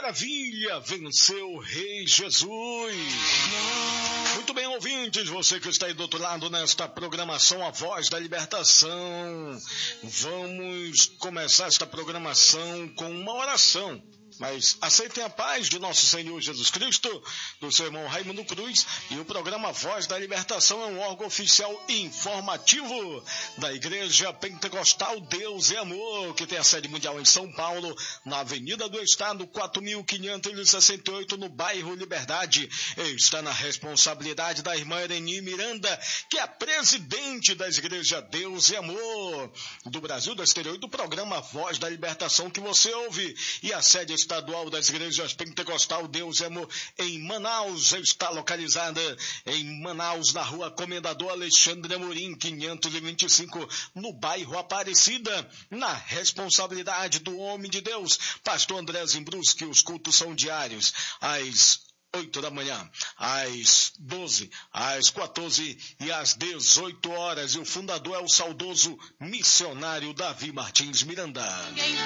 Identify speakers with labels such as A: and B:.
A: maravilha, venceu o Rei Jesus. Muito bem, ouvintes, você que está aí do outro lado nesta programação A Voz da Libertação. Vamos começar esta programação com uma oração. Mas aceitem a paz de nosso Senhor Jesus Cristo, do seu irmão Raimundo Cruz, e o programa Voz da Libertação é um órgão oficial informativo da Igreja Pentecostal Deus e Amor, que tem a sede mundial em São Paulo, na Avenida do Estado, 4.568, no bairro Liberdade. Está na responsabilidade da irmã Ereni Miranda, que é a presidente da Igreja Deus e Amor do Brasil, do exterior, e do programa Voz da Libertação que você ouve. E a sede estadual das igrejas Pentecostal Deus e Amor em Manaus está localizada em Manaus, na rua Comendador Alexandre Amorim, 525, no bairro Aparecida, na responsabilidade do homem de Deus, pastor André Zimbruski. Os cultos são diários, às 8 da manhã, às 12, às 14 e às 18 horas. E o fundador é o saudoso missionário Davi Martins Miranda.